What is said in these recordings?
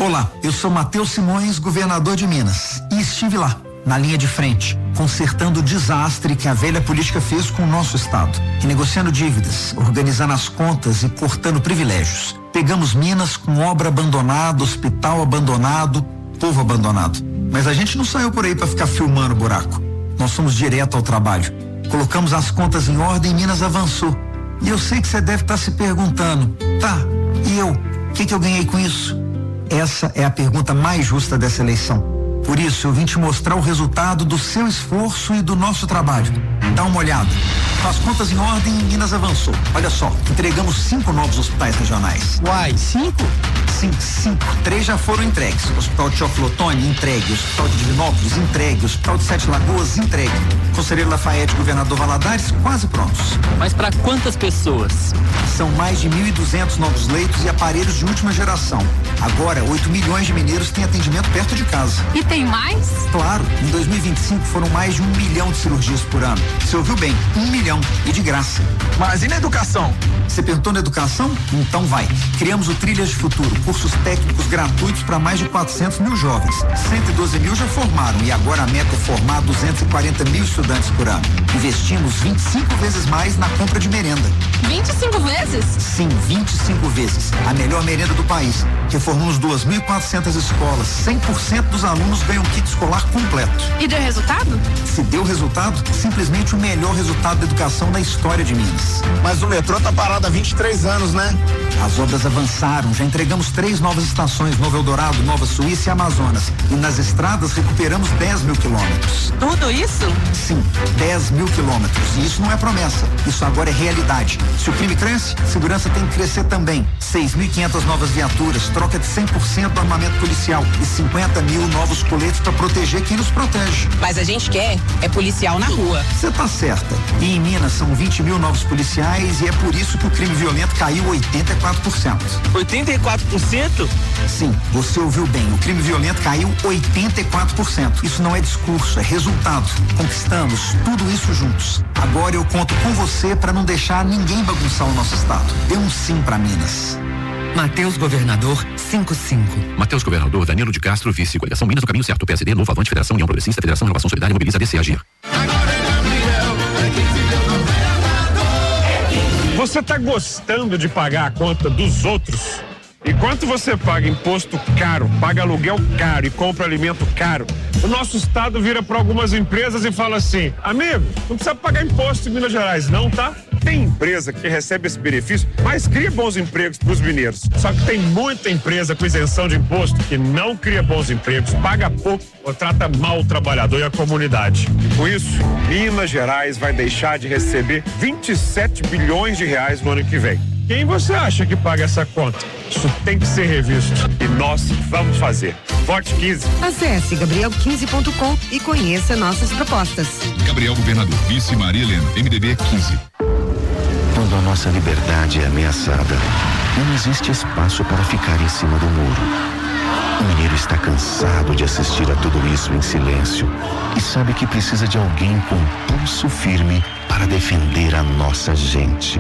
Olá, eu sou Matheus Simões, governador de Minas, e estive lá, na linha de frente, consertando o desastre que a velha política fez com o nosso estado, renegociando dívidas, organizando as contas e cortando privilégios. Pegamos Minas com obra abandonada, hospital abandonado, povo abandonado. Mas a gente não saiu por aí para ficar filmando o buraco. Nós fomos direto ao trabalho. Colocamos as contas em ordem e Minas avançou. E eu sei que você deve estar se perguntando, tá, e eu? O que eu ganhei com isso? Essa é a pergunta mais justa dessa eleição. Por isso, eu vim te mostrar o resultado do seu esforço e do nosso trabalho. Dá uma olhada. Com as contas em ordem, Minas avançou. Olha só, entregamos 5 novos hospitais regionais. Uai, 5? Sim, 5. 3 já foram entregues. O Hospital de Teoflotone, entregue. O Hospital de Divinópolis, entregue. O Hospital de Sete Lagoas, entregue. Conselheiro Lafayette, Governador Valadares, quase prontos. Mas para quantas pessoas? São mais de 1.200 novos leitos e aparelhos de última geração. Agora, 8 milhões de mineiros têm atendimento perto de casa. E tem mais? Claro, em 2025 foram mais de 1 milhão de cirurgias por ano. Você ouviu bem, 1 milhão e de graça. Mas e na educação? Você perguntou na educação? Então vai. Criamos o Trilhas de Futuro, cursos técnicos gratuitos para mais de 400 mil jovens. 112 mil já formaram e agora a meta é formar 240 mil estudantes por ano. Investimos 25 vezes mais na compra de merenda. 25 vezes? Sim, 25 vezes. A melhor merenda do país. Reformamos 2.400 escolas. 100% dos alunos ganham kit escolar completo. E deu resultado? Se deu resultado, simplesmente o melhor resultado da educação da história de Minas. Mas o metrô tá parado há 23 anos, né? As obras avançaram, já entregamos 3 novas estações, Novo Eldorado, Nova Suíça e Amazonas. E nas estradas recuperamos 10 mil quilômetros. Tudo isso? Sim, 10 mil quilômetros. E isso não é promessa, isso agora é realidade. Se o crime cresce, segurança tem que crescer também. 6.500 novas viaturas, troca de 100% do armamento policial e 50 mil novos coletes para proteger quem nos protege. Mas a gente quer é policial na rua. Você tá certa. E em Minas são 20 mil novos policiais e é por isso que o crime violento caiu 84%. 84%? Sim, você ouviu bem. O crime violento caiu 84%. Isso não é discurso, é resultado. Conquistamos tudo isso juntos. Agora eu conto com você para não deixar ninguém bagunçar o nosso estado. Dê um sim para Minas. Matheus Governador 55. Matheus Governador, Danilo de Castro, vice, coligação Minas do Caminho Certo, PSD, Novo Avante, Federação União Progressista, Federação Renovação Solidária, Mobiliza, DC, Agir. Você tá gostando de pagar a conta dos outros? Enquanto você paga imposto caro, paga aluguel caro e compra alimento caro, o nosso estado vira para algumas empresas e fala assim: amigo, não precisa pagar imposto em Minas Gerais não, tá? Tem empresa que recebe esse benefício, mas cria bons empregos para os mineiros. Só que tem muita empresa com isenção de imposto que não cria bons empregos, paga pouco ou trata mal o trabalhador e a comunidade. Com isso, Minas Gerais vai deixar de receber 27 bilhões de reais no ano que vem. Quem você acha que paga essa conta? Isso tem que ser revisto e nós vamos fazer. Vote 15. Acesse gabriel15.com e conheça nossas propostas. Gabriel Governador, vice Maria Helena, MDB 15. Quando a nossa liberdade é ameaçada, não existe espaço para ficar em cima do muro. O mineiro está cansado de assistir a tudo isso em silêncio e sabe que precisa de alguém com pulso firme para defender a nossa gente.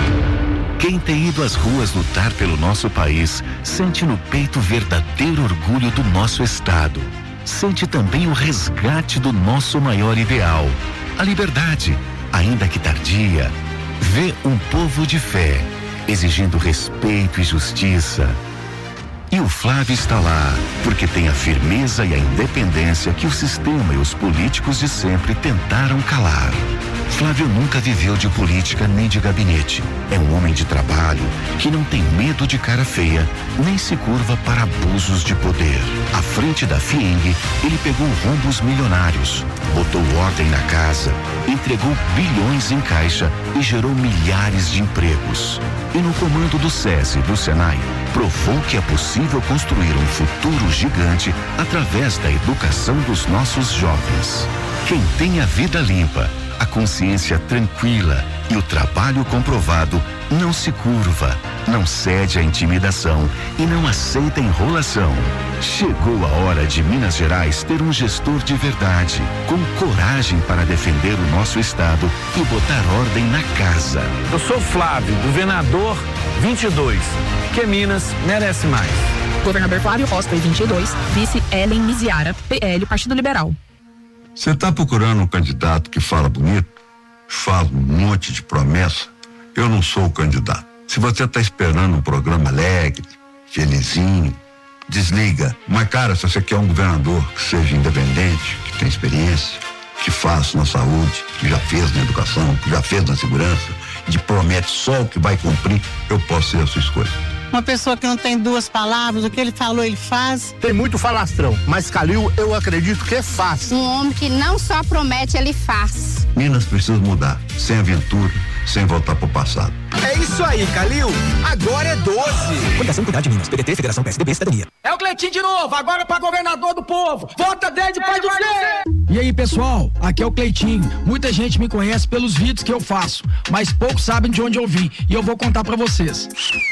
Quem tem ido às ruas lutar pelo nosso país sente no peito o verdadeiro orgulho do nosso estado. Sente também o resgate do nosso maior ideal, a liberdade, ainda que tardia. Vê um povo de fé, exigindo respeito e justiça. E o Flávio está lá, porque tem a firmeza e a independência que o sistema e os políticos de sempre tentaram calar. Flávio nunca viveu de política nem de gabinete. É um homem de trabalho que não tem medo de cara feia, nem se curva para abusos de poder. À frente da FIENG, ele pegou rombos milionários, botou ordem na casa, entregou bilhões em caixa e gerou milhares de empregos. E no comando do SESI e do SENAI, provou que é possível construir um futuro gigante através da educação dos nossos jovens. Quem tem a vida limpa, a consciência tranquila e o trabalho comprovado não se curva, não cede à intimidação e não aceita enrolação. Chegou a hora de Minas Gerais ter um gestor de verdade, com coragem para defender o nosso estado e botar ordem na casa. Eu sou Flávio, governador 22, que Minas merece mais. Governador Flávio Costa, 22. Vice Ellen Miziara, PL, Partido Liberal. Você está procurando um candidato que fala bonito, fala um monte de promessa? Eu não sou o candidato. Se você está esperando um programa alegre, felizinho, desliga. Mas, cara, se você quer um governador que seja independente, que tenha experiência, que faça na saúde, que já fez na educação, que já fez na segurança, que promete só o que vai cumprir, eu posso ser a sua escolha. Uma pessoa que não tem duas palavras, o que ele falou, ele faz. Tem muito falastrão, mas Calil, eu acredito que é fácil. Um homem que não só promete, ele faz. Minas precisa mudar, sem aventura, sem voltar pro passado. É isso aí, Calil. Agora é 12. Coligação Cuidar de Minas, PDT, Federação PSDB, Cidadania. É o Cleitinho de novo, agora pra governador do povo. Vota 10 de Pai do Céu. E aí, pessoal, aqui é o Cleitinho. Muita gente me conhece pelos vídeos que eu faço, mas poucos sabem de onde eu vim, e eu vou contar pra vocês.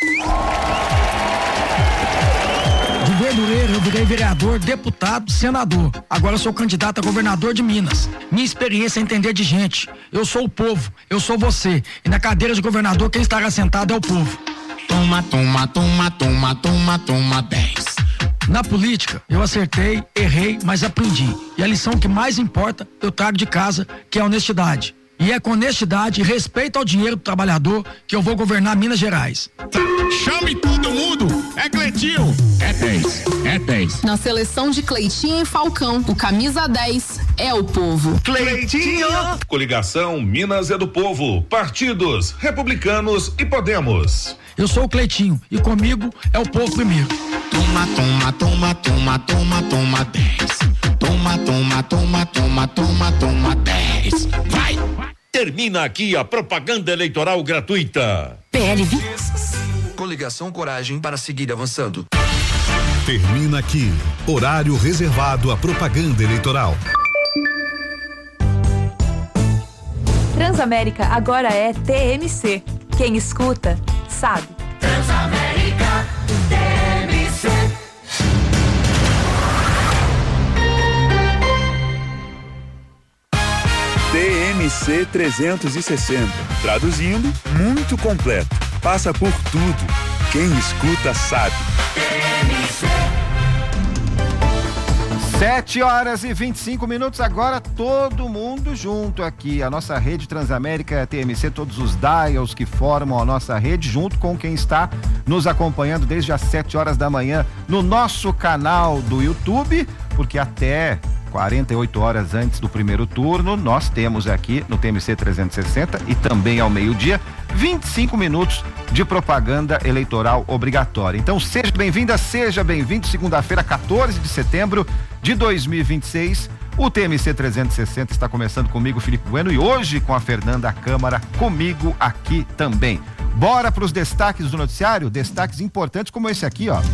De verdureiro, eu virei vereador, deputado, senador. Agora eu sou candidato a governador de Minas. Minha experiência é entender de gente. Eu sou o povo, eu sou você. E na cadeira de governador, quem estará sentado é o povo. Toma, toma, toma, toma, toma, toma 10. Na política, eu acertei, errei, mas aprendi. E a lição que mais importa, eu trago de casa, que é a honestidade. E é com honestidade e respeito ao dinheiro do trabalhador que eu vou governar Minas Gerais. Chame todo mundo, é Cleitinho. É 10, é 10. Na seleção de Cleitinho e Falcão, o camisa 10 é o povo. Cleitinho! Coligação Minas é do Povo. Partidos Republicanos e Podemos. Eu sou o Cleitinho e comigo é o povo primeiro. Toma, toma, toma, toma, toma, toma 10. Toma, toma, toma, toma, toma, toma 10. Vai! Termina aqui a propaganda eleitoral gratuita. PL Coligação Coragem para seguir avançando. Termina aqui. Horário reservado à propaganda eleitoral. Transamérica agora é TMC. Quem escuta, sabe. Transamérica TMC. TMC 360. Traduzindo, muito completo. Passa por tudo. Quem escuta sabe. 7h25, agora todo mundo junto aqui, a nossa rede Transamérica TMC, todos os dials que formam a nossa rede, junto com quem está nos acompanhando desde as 7 horas da manhã no nosso canal do YouTube, porque até 48 horas antes do primeiro turno, nós temos aqui no TMC 360 e também ao meio-dia, 25 minutos de propaganda eleitoral obrigatória. Então seja bem-vinda, seja bem-vindo, segunda-feira, 14 de setembro de 2026. O TMC 360 está começando comigo, Felipe Bueno, e hoje com a Fernanda Câmara, comigo aqui também. Bora para os destaques do noticiário, destaques importantes como esse aqui, ó.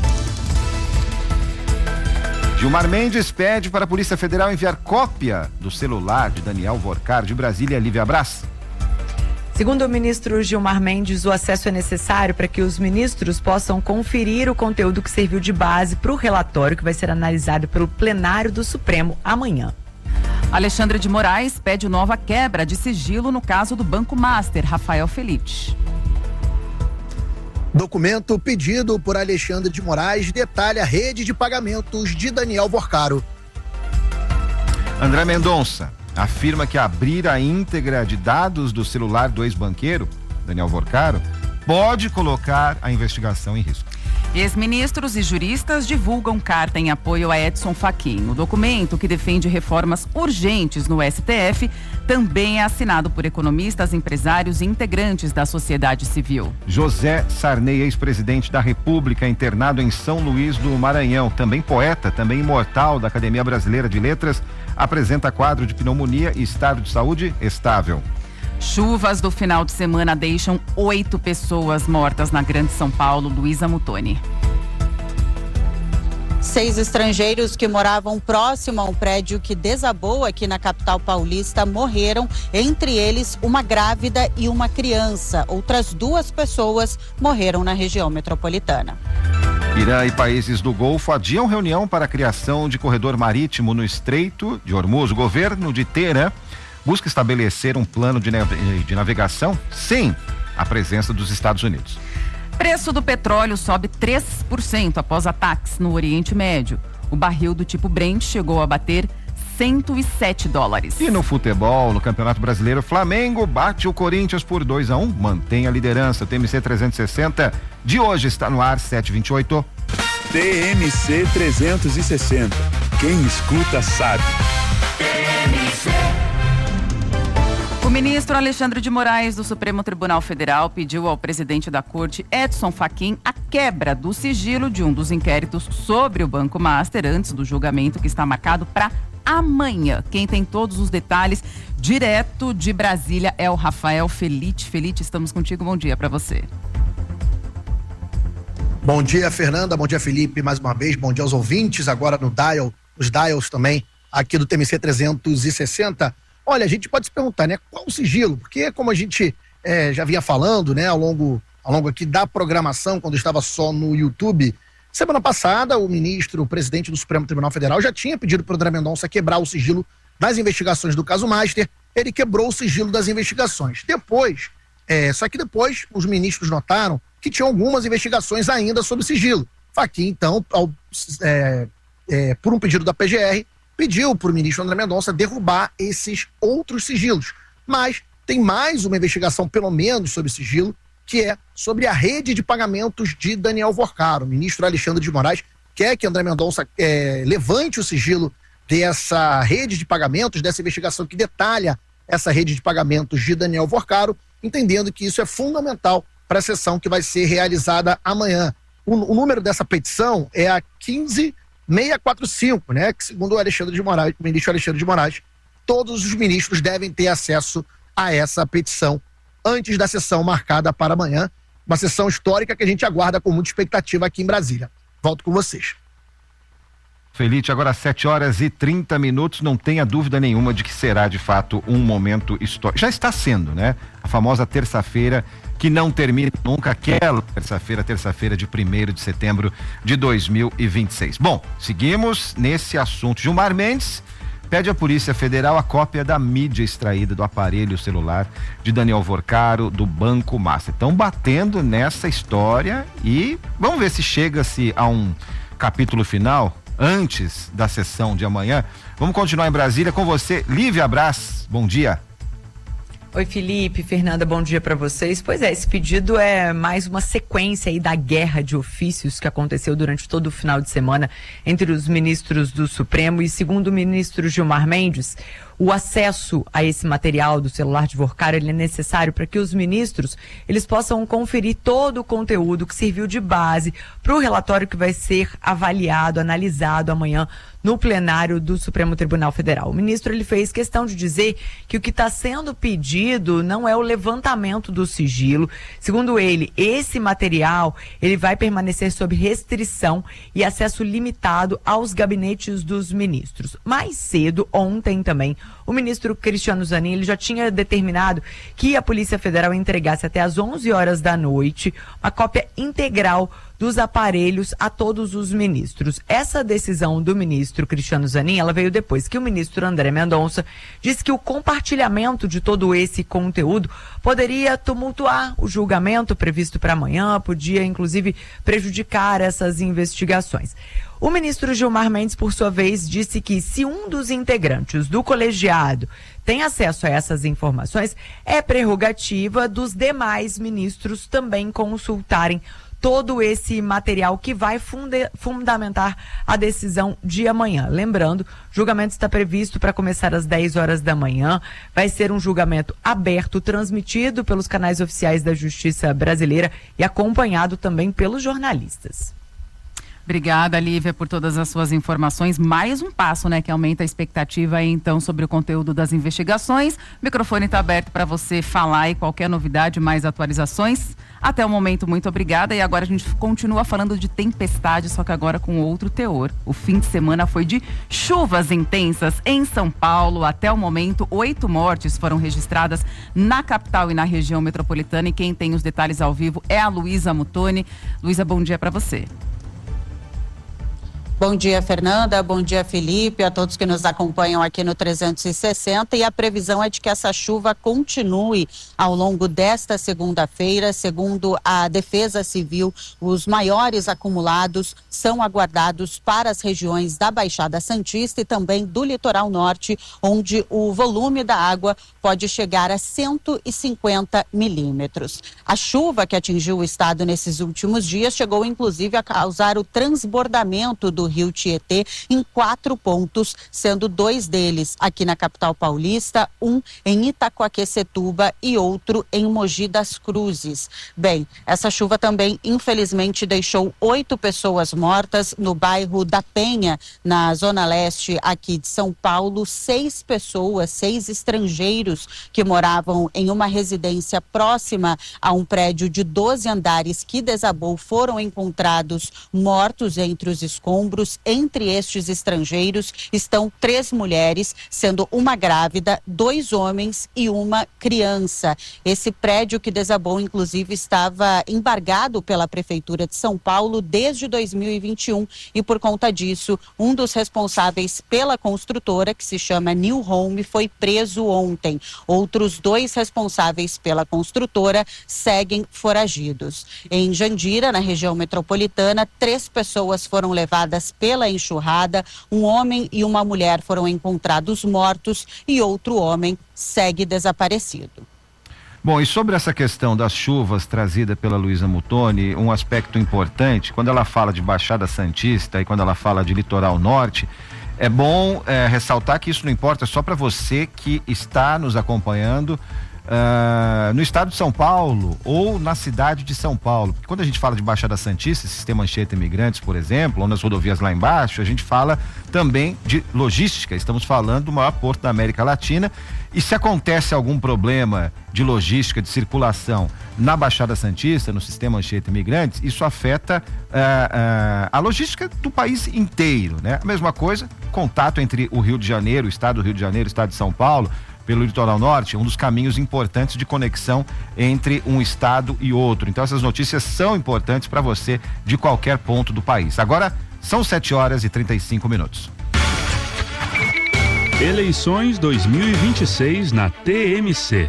Gilmar Mendes pede para a Polícia Federal enviar cópia do celular de Daniel Vorcar, de Brasília, Lívia Braz. Segundo o ministro Gilmar Mendes, o acesso é necessário para que os ministros possam conferir o conteúdo que serviu de base para o relatório que vai ser analisado pelo plenário do Supremo amanhã. Alexandre de Moraes pede nova quebra de sigilo no caso do Banco Master, Rafael Felites. Documento pedido por Alexandre de Moraes detalha a rede de pagamentos de Daniel Vorcaro. André Mendonça afirma que abrir a íntegra de dados do celular do ex-banqueiro, Daniel Vorcaro, pode colocar a investigação em risco. Ex-ministros e juristas divulgam carta em apoio a Edson Fachin. O documento, que defende reformas urgentes no STF, também é assinado por economistas, empresários e integrantes da sociedade civil. José Sarney, ex-presidente da República, internado em São Luís do Maranhão, também poeta, também imortal da Academia Brasileira de Letras, apresenta quadro de pneumonia e estado de saúde estável. Chuvas do final de semana deixam 8 pessoas mortas na Grande São Paulo. Luísa Mutoni. 6 estrangeiros que moravam próximo a um prédio que desabou aqui na capital paulista morreram, entre eles uma grávida e uma criança. Outras 2 pessoas morreram na região metropolitana. Irã e países do Golfo adiam reunião para a criação de corredor marítimo no Estreito de Hormuz. O governo de Teherã busca estabelecer um plano de navegação sem a presença dos Estados Unidos. Preço do petróleo sobe 3% após ataques no Oriente Médio. O barril do tipo Brent chegou a bater $107. E no futebol, no Campeonato Brasileiro, Flamengo bate o Corinthians por 2-1, mantém a liderança. O TMC 360 de hoje está no ar, 7h28. TMC 360. Quem escuta sabe. O ministro Alexandre de Moraes do Supremo Tribunal Federal pediu ao presidente da Corte, Edson Fachin, a quebra do sigilo de um dos inquéritos sobre o Banco Master antes do julgamento que está marcado para amanhã. Quem tem todos os detalhes direto de Brasília é o Rafael Felite. Felite, estamos contigo. Bom dia para você. Bom dia, Fernanda. Bom dia, Felipe. Mais uma vez, bom dia aos ouvintes. Agora no dial, os dials também aqui do TMC 360. Olha, a gente pode se perguntar, né? Qual o sigilo? Porque como a gente já vinha falando, né? Ao longo aqui da programação, quando estava só no YouTube, semana passada o presidente do Supremo Tribunal Federal já tinha pedido para o André Mendonça quebrar o sigilo das investigações do caso Master. Ele quebrou o sigilo das investigações. Só que depois os ministros notaram que tinham algumas investigações ainda sob sigilo. Fachin, então, por um pedido da PGR, pediu para o ministro André Mendonça derrubar esses outros sigilos. Mas tem mais uma investigação, pelo menos, sobre sigilo, que é sobre a rede de pagamentos de Daniel Vorcaro. O ministro Alexandre de Moraes quer que André Mendonça levante o sigilo dessa rede de pagamentos, dessa investigação que detalha essa rede de pagamentos de Daniel Vorcaro, entendendo que isso é fundamental para a sessão que vai ser realizada amanhã. O número dessa petição é a 15645, né? Que segundo o ministro Alexandre de Moraes, todos os ministros devem ter acesso a essa petição antes da sessão marcada para amanhã. Uma sessão histórica que a gente aguarda com muita expectativa aqui em Brasília. Volto com vocês. Felite, agora 7h30, não tenha dúvida nenhuma de que será de fato um momento histórico. Já está sendo, né? A famosa terça-feira que não termina nunca, aquela terça-feira de 1º de setembro de 2026. Bom, seguimos nesse assunto. Gilmar Mendes pede à Polícia Federal a cópia da mídia extraída do aparelho celular de Daniel Vorcaro do Banco Master. Estão batendo nessa história e vamos ver se chega-se a um capítulo final antes da sessão de amanhã. Vamos continuar em Brasília com você, Lívia Braz. Bom dia. Oi, Felipe, Fernanda, bom dia para vocês. Pois é, esse pedido é mais uma sequência aí da guerra de ofícios que aconteceu durante todo o final de semana entre os ministros do Supremo e, segundo o ministro Gilmar Mendes, o acesso a esse material do celular de Vorcaro, ele é necessário para que os ministros eles possam conferir todo o conteúdo que serviu de base para o relatório que vai ser avaliado, analisado amanhã no plenário do Supremo Tribunal Federal. O ministro ele fez questão de dizer que o que está sendo pedido não é o levantamento do sigilo. Segundo ele, esse material ele vai permanecer sob restrição e acesso limitado aos gabinetes dos ministros. Mais cedo, ontem também, o ministro Cristiano Zanin ele já tinha determinado que a Polícia Federal entregasse até às 11 horas da noite uma cópia integral dos aparelhos a todos os ministros. Essa decisão do ministro Cristiano Zanin, ela veio depois que o ministro André Mendonça disse que o compartilhamento de todo esse conteúdo poderia tumultuar o julgamento previsto para amanhã, podia inclusive prejudicar essas investigações. O ministro Gilmar Mendes, por sua vez, disse que se um dos integrantes do colegiado tem acesso a essas informações, é prerrogativa dos demais ministros também consultarem todo esse material que vai fundamentar a decisão de amanhã. Lembrando, o julgamento está previsto para começar às 10 horas da manhã. Vai ser um julgamento aberto, transmitido pelos canais oficiais da Justiça Brasileira e acompanhado também pelos jornalistas. Obrigada, Lívia, por todas as suas informações. Mais um passo, né, que aumenta a expectativa aí, então, sobre o conteúdo das investigações. O microfone está aberto para você falar e qualquer novidade, mais atualizações. Até o momento, muito obrigada. E agora a gente continua falando de tempestade, só que agora com outro teor. O fim de semana foi de chuvas intensas em São Paulo. Até o momento, 8 mortes foram registradas na capital e na região metropolitana. E quem tem os detalhes ao vivo é a Luísa Mutoni. Luísa, bom dia para você. Bom dia, Fernanda. Bom dia, Felipe, a todos que nos acompanham aqui no 360. E a previsão é de que essa chuva continue ao longo desta segunda-feira. Segundo a Defesa Civil, os maiores acumulados são aguardados para as regiões da Baixada Santista e também do Litoral Norte, onde o volume da água pode chegar a 150 milímetros. A chuva que atingiu o estado nesses últimos dias chegou, inclusive, a causar o transbordamento do Rio Tietê em 4 pontos, sendo 2 deles aqui na capital paulista, um em Itacoaquecetuba e outro em Mogi das Cruzes. Bem, essa chuva também, infelizmente, deixou 8 pessoas mortas no bairro da Penha, na zona leste aqui de São Paulo. 6 pessoas, 6 estrangeiros que moravam em uma residência próxima a um prédio de 12 andares que desabou foram encontrados mortos entre os escombros. Entre estes estrangeiros estão 3 mulheres, sendo uma grávida, 2 homens e uma criança. Esse prédio que desabou, inclusive, estava embargado pela Prefeitura de São Paulo desde 2021 e, por conta disso, um dos responsáveis pela construtora, que se chama New Home, foi preso ontem. Outros 2 responsáveis pela construtora seguem foragidos. Em Jandira, na região metropolitana, 3 pessoas foram levadas pela enxurrada, um homem e uma mulher foram encontrados mortos e outro homem segue desaparecido. Bom, e sobre essa questão das chuvas trazida pela Luísa Muttoni, um aspecto importante, quando ela fala de Baixada Santista e quando ela fala de Litoral Norte, é bom ressaltar que isso não importa só para você que está nos acompanhando no estado de São Paulo ou na cidade de São Paulo. Porque quando a gente fala de Baixada Santista, Sistema Anchieta Imigrantes, por exemplo, ou nas rodovias lá embaixo, a gente fala também de logística. Estamos falando do maior porto da América Latina. E se acontece algum problema de logística, de circulação na Baixada Santista, no Sistema Anchieta Imigrantes, isso afeta a logística do país inteiro, né? A mesma coisa, contato entre o Rio de Janeiro, o estado do Rio de Janeiro, o estado de São Paulo, pelo Litoral Norte, um dos caminhos importantes de conexão entre um estado e outro. Então essas notícias são importantes para você de qualquer ponto do país. Agora são 7h35. Eleições 2026 na TMC.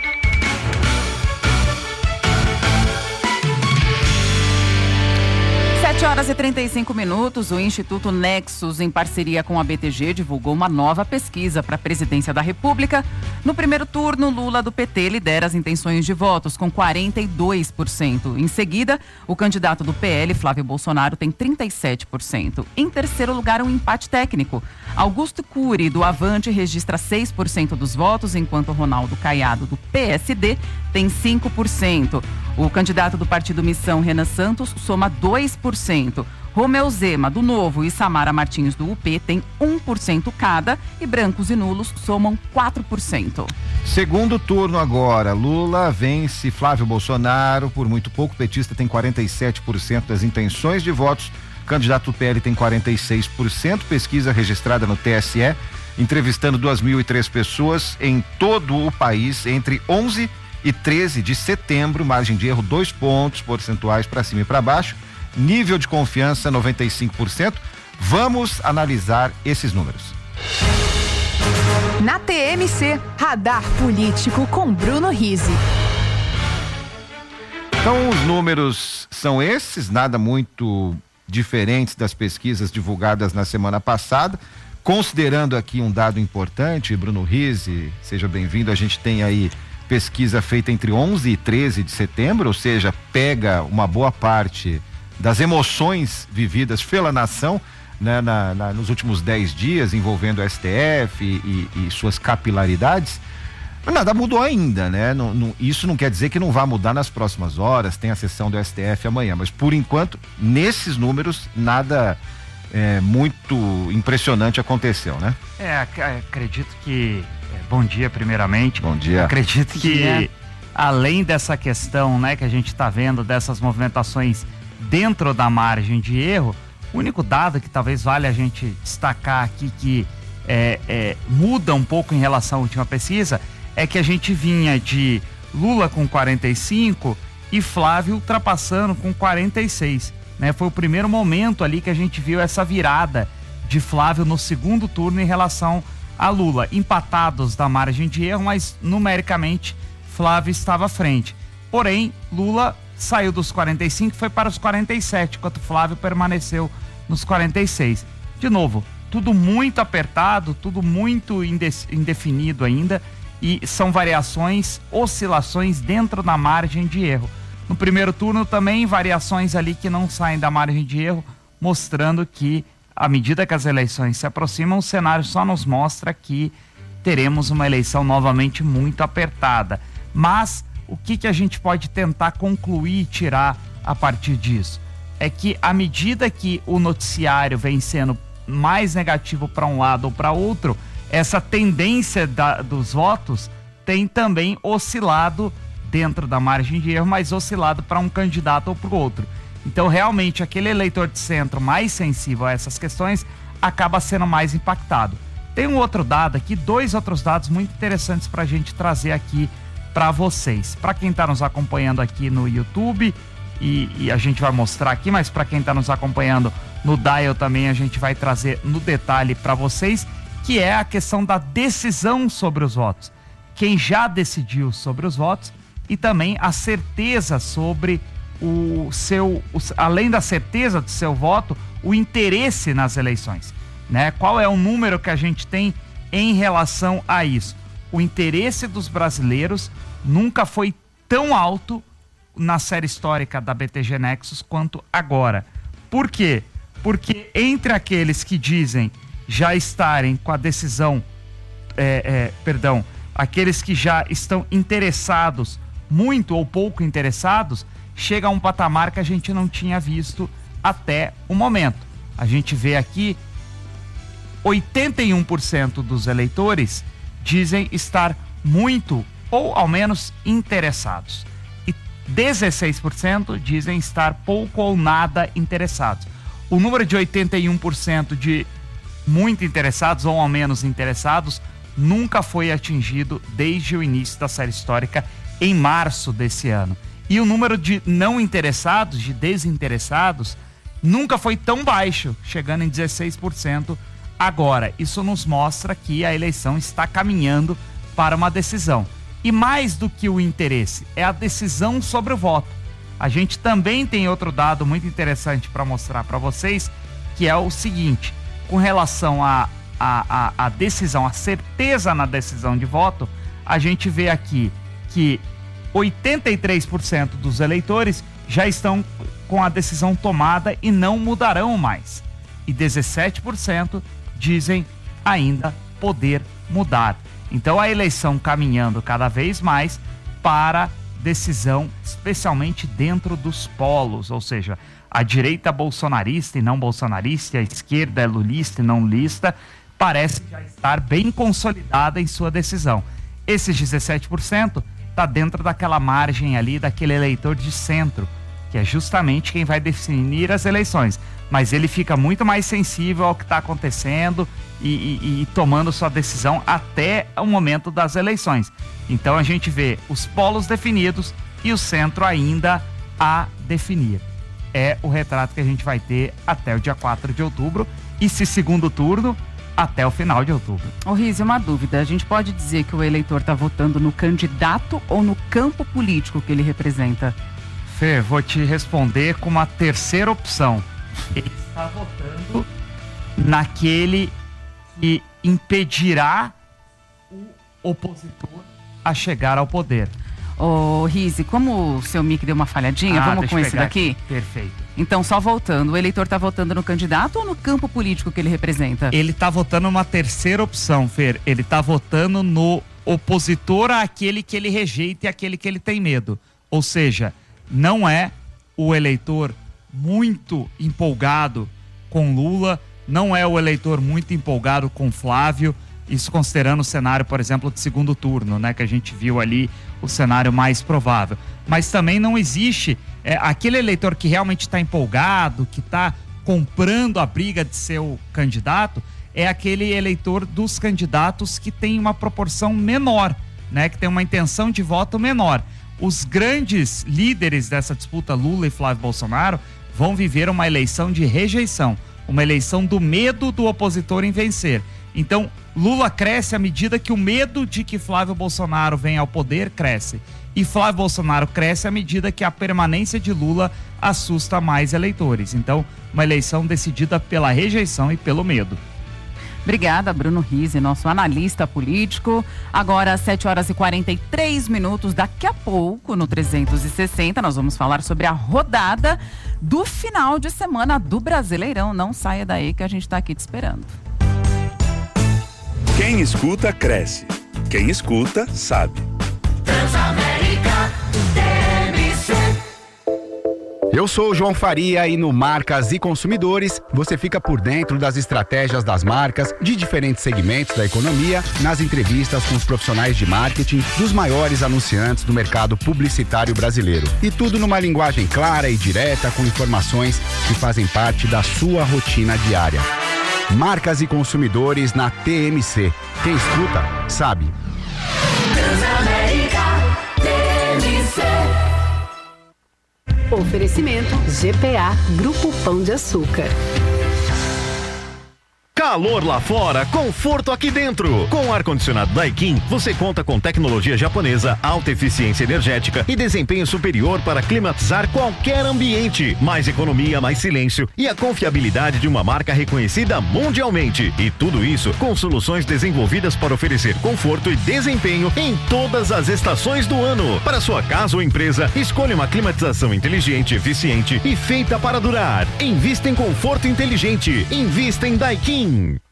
7h35, o Instituto Nexus, em parceria com a BTG, divulgou uma nova pesquisa para a presidência da República. No primeiro turno, Lula do PT lidera as intenções de votos com 42%. Em seguida, o candidato do PL, Flávio Bolsonaro, tem 37%. Em terceiro lugar, um empate técnico. Augusto Cury, do Avante, registra 6% dos votos, enquanto Ronaldo Caiado, do PSD, tem 5%. O candidato do Partido Missão, Renan Santos, soma 2%. Romeu Zema, do Novo, e Samara Martins, do UP, tem 1% cada, e brancos e nulos somam 4%. Segundo turno agora, Lula vence Flávio Bolsonaro por muito pouco. O petista tem 47% das intenções de votos. O candidato do PL tem 46%. Pesquisa registrada no TSE, entrevistando 2.003 pessoas em todo o país entre 11 e 13 de setembro, margem de erro 2 pontos percentuais para cima e para baixo, nível de confiança 95%. Vamos analisar esses números. Na TMC, Radar Político com Bruno Rizzi. Então os números são esses, nada muito diferentes das pesquisas divulgadas na semana passada. Considerando aqui um dado importante, Bruno Rizzi, seja bem-vindo, a gente tem aí pesquisa feita entre 11 e 13 de setembro, ou seja, pega uma boa parte das emoções vividas pela nação, né, nos últimos 10 dias, envolvendo o STF e suas capilaridades. Nada mudou ainda, né? Isso não quer dizer que não vai mudar nas próximas horas, tem a sessão do STF amanhã, mas por enquanto, nesses números, nada muito impressionante aconteceu, né? Acredito que... Bom dia, primeiramente. Bom dia. Acredito que, além dessa questão, né, que a gente está vendo, dessas movimentações dentro da margem de erro, o único dado que talvez valha a gente destacar aqui que muda um pouco em relação à última pesquisa é que a gente vinha de Lula com 45 e Flávio ultrapassando com 46. né? Foi o primeiro momento ali que a gente viu essa virada de Flávio no segundo turno em relação a Lula. Empatados da margem de erro, mas numericamente Flávio estava à frente. Porém, Lula saiu dos 45 e foi para os 47, enquanto Flávio permaneceu nos 46. De novo, tudo muito apertado, tudo muito indefinido ainda, e são variações, oscilações dentro da margem de erro. No primeiro turno também variações ali que não saem da margem de erro, mostrando que à medida que as eleições se aproximam, o cenário só nos mostra que teremos uma eleição novamente muito apertada. Mas o que a gente pode tentar concluir e tirar a partir disso? É que à medida que o noticiário vem sendo mais negativo para um lado ou para outro, essa tendência dos votos tem também oscilado dentro da margem de erro, mas oscilado para um candidato ou para o outro. Então, realmente, aquele eleitor de centro mais sensível a essas questões acaba sendo mais impactado. Tem um outro dado aqui, 2 outros dados muito interessantes para a gente trazer aqui para vocês. Para quem está nos acompanhando aqui no YouTube, e a gente vai mostrar aqui, mas para quem está nos acompanhando no Dial também, a gente vai trazer no detalhe para vocês, que é a questão da decisão sobre os votos. Quem já decidiu sobre os votos e também a certeza sobre além da certeza do seu voto, o interesse nas eleições, né? Qual é o número que a gente tem em relação a isso? O interesse dos brasileiros nunca foi tão alto na série histórica da BTG Nexus quanto agora. Por quê? Porque entre aqueles que dizem já estarem com a decisão, aqueles que já estão interessados, muito ou pouco interessados, chega a um patamar que a gente não tinha visto até o momento. A gente vê aqui 81% dos eleitores dizem estar muito ou ao menos interessados. E 16% dizem estar pouco ou nada interessados. O número de 81% de muito interessados ou ao menos interessados nunca foi atingido desde o início da série histórica em março desse ano. E o número de não interessados, de desinteressados, nunca foi tão baixo, chegando em 16% agora. Isso nos mostra que a eleição está caminhando para uma decisão. E mais do que o interesse, é a decisão sobre o voto. A gente também tem outro dado muito interessante para mostrar para vocês, que é o seguinte: com relação à decisão, a certeza na decisão de voto, a gente vê aqui que 83% dos eleitores já estão com a decisão tomada e não mudarão mais. E 17% dizem ainda poder mudar. Então a eleição caminhando cada vez mais para decisão, especialmente dentro dos polos, ou seja, a direita bolsonarista e não bolsonarista, a esquerda é lulista e não lulista, parece já estar bem consolidada em sua decisão. Esses 17% está dentro daquela margem ali, daquele eleitor de centro, que é justamente quem vai definir as eleições. Mas ele fica muito mais sensível ao que está acontecendo e tomando sua decisão até o momento das eleições. Então a gente vê os polos definidos e o centro ainda a definir. É o retrato que a gente vai ter até o dia 4 de outubro e, se segundo turno, até o final de outubro. Ô Riz, uma dúvida, a gente pode dizer que o eleitor está votando no candidato ou no campo político que ele representa? Fê, vou te responder com uma terceira opção. Ele está votando naquele que impedirá o opositor a chegar ao poder. Ô Riz, como o seu mic deu uma falhadinha, vamos com esse daqui? Aqui. Perfeito. Então, só voltando, o eleitor está votando no candidato ou no campo político que ele representa? Ele está votando uma terceira opção, Fer. Ele está votando no opositor àquele que ele rejeita e àquele que ele tem medo. Ou seja, não é o eleitor muito empolgado com Lula, não é o eleitor muito empolgado com Flávio, isso considerando o cenário, por exemplo, de segundo turno, né, que a gente viu ali o cenário mais provável. Mas também não existe aquele eleitor que realmente está empolgado, que está comprando a briga de seu candidato, é aquele eleitor dos candidatos que tem uma proporção menor, né, que tem uma intenção de voto menor. Os grandes líderes dessa disputa, Lula e Flávio Bolsonaro, vão viver uma eleição de rejeição, uma eleição do medo do opositor em vencer. Então, Lula cresce à medida que o medo de que Flávio Bolsonaro venha ao poder cresce. E Flávio Bolsonaro cresce à medida que a permanência de Lula assusta mais eleitores. Então, uma eleição decidida pela rejeição e pelo medo. Obrigada, Bruno Rizzi, nosso analista político. Agora, às 7h43. Daqui a pouco, no 360, nós vamos falar sobre a rodada do final de semana do Brasileirão. Não saia daí que a gente está aqui te esperando. Quem escuta, cresce. Quem escuta, sabe. Transamérica TMC. Eu sou o João Faria e no Marcas e Consumidores você fica por dentro das estratégias das marcas de diferentes segmentos da economia, nas entrevistas com os profissionais de marketing dos maiores anunciantes do mercado publicitário brasileiro. E tudo numa linguagem clara e direta, com informações que fazem parte da sua rotina diária. Marcas e Consumidores na TMC. Quem escuta, sabe. Transamérica TMC. Oferecimento GPA Grupo Pão de Açúcar. Calor lá fora, conforto aqui dentro. Com o ar-condicionado Daikin, você conta com tecnologia japonesa, alta eficiência energética e desempenho superior para climatizar qualquer ambiente. Mais economia, mais silêncio e a confiabilidade de uma marca reconhecida mundialmente. E tudo isso com soluções desenvolvidas para oferecer conforto e desempenho em todas as estações do ano. Para sua casa ou empresa, escolha uma climatização inteligente, eficiente e feita para durar. Invista em conforto inteligente. Invista em Daikin.